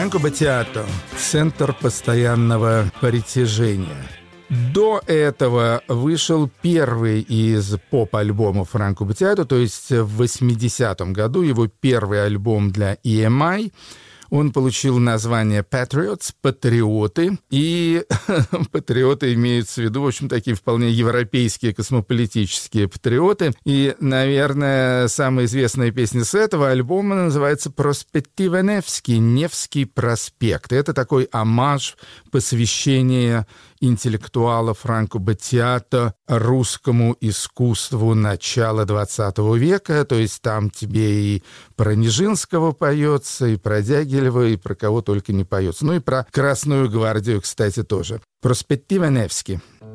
Франко Баттиато – центр постоянного притяжения. До этого вышел первый из поп-альбомов Франко Баттиато, то есть в 80-м году его первый альбом для EMI. Он получил название Patriots, патриоты, и патриоты имеются в виду, в общем, такие вполне европейские космополитические патриоты. И, наверное, самая известная песня с этого альбома называется «Проспектива Невский», «Невский проспект». Это такой оммаж, посвящение интеллектуала Франко Баттиато русскому искусству начала XX века, то есть там тебе и про Нижинского поется, и про Дягилева, и про кого только не поется. Ну и про Красную гвардию, кстати, тоже. «Проспектива Невский».